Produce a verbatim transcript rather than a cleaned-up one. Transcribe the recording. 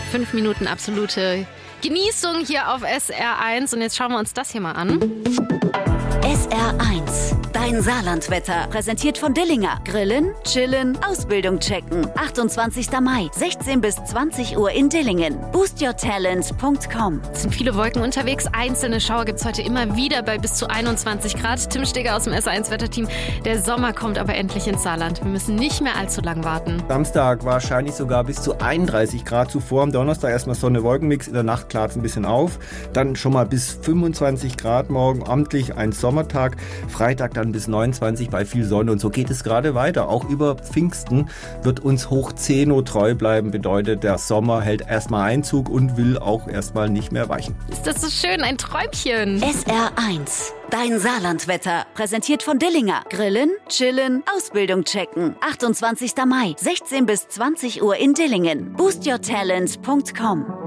Fünf Minuten absolute Genießung hier auf S R eins. Und jetzt schauen wir uns das hier mal an. S R eins, dein Saarlandwetter, präsentiert von Dillinger. Grillen, chillen, Ausbildung checken. achtundzwanzigster Mai, sechzehn bis zwanzig Uhr in Dillingen. boost your talent punkt com. Es sind viele Wolken unterwegs. Einzelne Schauer gibt es heute immer wieder bei bis zu einundzwanzig Grad. Tim Steger aus dem S R eins Wetterteam. Der Sommer kommt aber endlich ins Saarland. Wir müssen nicht mehr allzu lang warten. Samstag wahrscheinlich sogar bis zu einunddreißig Grad zuvor. Am Donnerstag erstmal Sonne-Wolkenmix. In der Nacht klart es ein bisschen auf. Dann schon mal bis fünfundzwanzig Grad morgen amtlich ein Sommertag. Freitag dann bis neunundzwanzig bei viel Sonne. Und so geht es gerade weiter. Auch über Pfingsten wird uns hoch zehn Uhr treu bleiben. Bedeutet, der Sommer hält erstmal Einzug und will auch erstmal nicht mehr weichen. Ist das so schön, ein Träumchen. S R eins, dein Saarlandwetter, präsentiert von Dillinger. Grillen, chillen, Ausbildung checken. achtundzwanzigster Mai, sechzehn bis zwanzig Uhr in Dillingen. boost your talent punkt com.